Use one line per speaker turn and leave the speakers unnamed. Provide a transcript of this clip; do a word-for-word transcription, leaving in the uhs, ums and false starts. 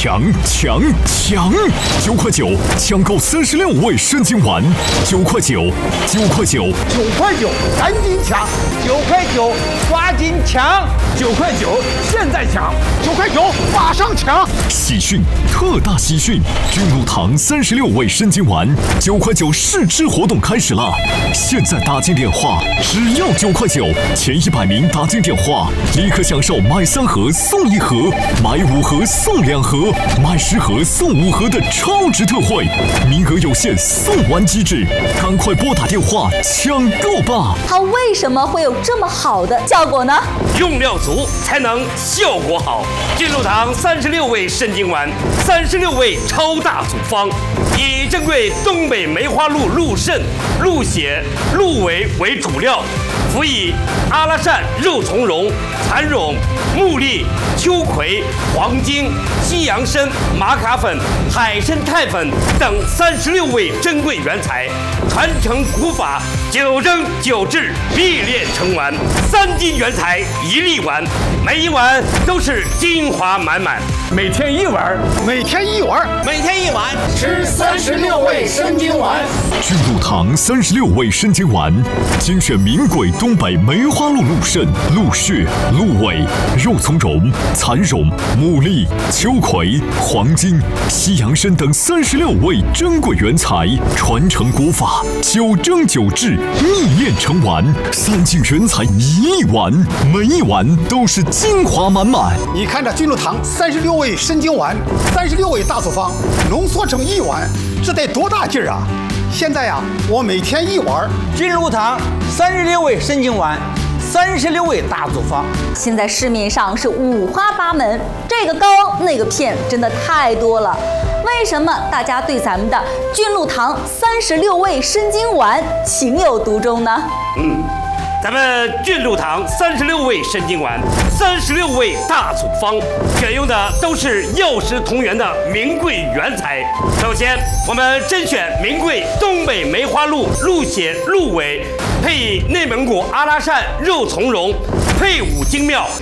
抢抢抢！九块九抢购三十六味生津丸，九块九，九块九，
九块九，赶紧抢！
九块九，抓紧抢！
九块九，现在抢！九块九，马上抢！
喜讯，特大喜讯！君如堂三十六味生津丸，九块九试吃活动开始了！现在打进电话，只要九块九，前一百名打进电话，立刻享受买三盒送一盒，买五盒送两盒，买十盒送五盒的超值特惠，名额有限，送完即止，赶快拨打电话抢购吧！
它为什么会有这么好的效果呢？
用料足才能效果好。君如堂三十六味生津丸，三十六味超大组方，以珍贵东北梅花鹿鹿肾、鹿血、鹿尾为主料，辅以阿拉善肉苁蓉、蚕苇、木栗、秋葵、黄精、西洋参、玛卡粉、海参肽粉等三十六味珍贵原材，传承古法，九蒸九制，秘炼成丸。三斤原材一粒丸，每一碗都是精华满满。
每天一碗，每天一碗，
每天一碗，
吃三十六味生津丸。
君如堂三十六味生津丸，精选名贵东北梅花鹿鹿肾、鹿血、鹿尾、肉苁蓉、蚕苇、木栗、秋葵、黄精、西洋参等三十六味珍贵原材，传承古法，九蒸九制，秘炼成丸。三斤原材一粒丸，每一碗都是精华满满。
你看这君如堂三十六味生津丸，三十六味大组方浓缩成一碗，这得多大劲儿啊！现在呀、啊，我每天一碗。
君如堂三十六味生津丸，三十六味大组方。
现在市面上是五花八门，这个膏那个片真的太多了。为什么大家对咱们的君如堂三十六味生津丸情有独钟呢？
嗯。咱们君如堂三十六味生津丸，三十六味大组方，选用的都是药食同源的名贵原材。首先，我们甄选名贵东北梅花鹿鹿血、鹿尾，配以内蒙古阿拉善肉苁蓉，配伍精妙，